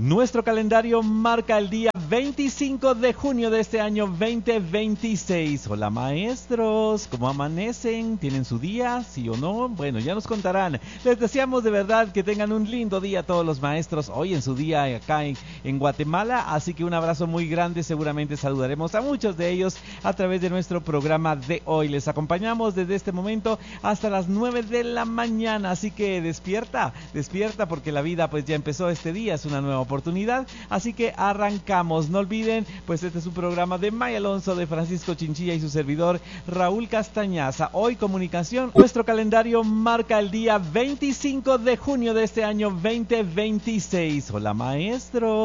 Nuestro calendario marca el día 25 de junio de este año 2026. Hola maestros, ¿cómo amanecen? ¿Tienen su día? ¿Sí o no? Bueno, ya nos contarán. Les deseamos de verdad que tengan un lindo día a todos los maestros hoy en su día acá en Guatemala. Así que un abrazo muy grande, seguramente saludaremos a muchos de ellos a través de nuestro programa de hoy. Les acompañamos desde este momento hasta las 9 de la mañana. Así que despierta porque la vida pues ya empezó este día, es una nueva oportunidad, así que arrancamos. No olviden, pues este es un programa de May Alonso, de Francisco Chinchilla y su servidor Raúl Castañaza. Hoy comunicación, nuestro calendario marca el día 25 de junio de este año 2026. Hola maestro.